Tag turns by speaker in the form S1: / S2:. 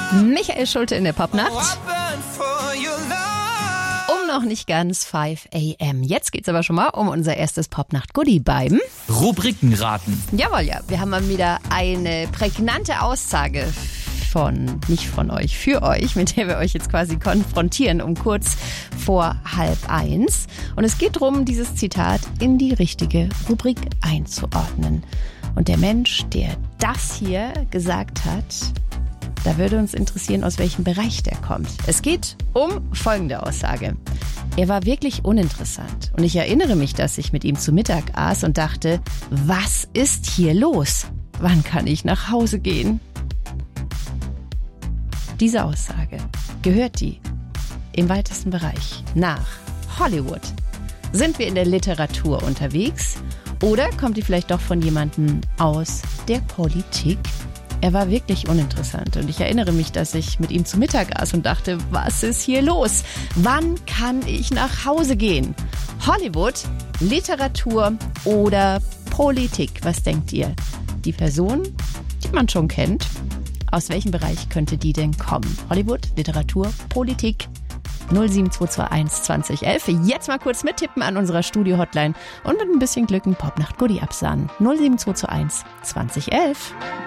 S1: Michael Schulte in der Popnacht. Um noch nicht ganz 5 a.m. Jetzt geht's aber schon mal um unser erstes Popnacht-Goodie beim
S2: Rubrikenraten.
S1: Jawohl, ja. Wir haben mal wieder eine prägnante Aussage nicht von euch, für euch, mit der wir euch jetzt quasi konfrontieren um kurz vor 12:30. Und es geht darum, dieses Zitat in die richtige Rubrik einzuordnen. Und der Mensch, der das hier gesagt hat, da würde uns interessieren, aus welchem Bereich der kommt. Es geht um folgende Aussage. Er war wirklich uninteressant. Und ich erinnere mich, dass ich mit ihm zu Mittag aß und dachte, was ist hier los? Wann kann ich nach Hause gehen? Diese Aussage, gehört die im weitesten Bereich nach Hollywood? Sind wir in der Literatur unterwegs? Oder kommt die vielleicht doch von jemandem aus der Politik? Er war wirklich uninteressant und ich erinnere mich, dass ich mit ihm zu Mittag aß und dachte, was ist hier los? Wann kann ich nach Hause gehen? Hollywood, Literatur oder Politik? Was denkt ihr? Die Person, die man schon kennt, aus welchem Bereich könnte die denn kommen? Hollywood, Literatur, Politik? 07221 2011. Jetzt mal kurz mittippen an unserer Studio-Hotline und mit ein bisschen Glück ein Popnacht-Goodie absahnen. 07221 2011.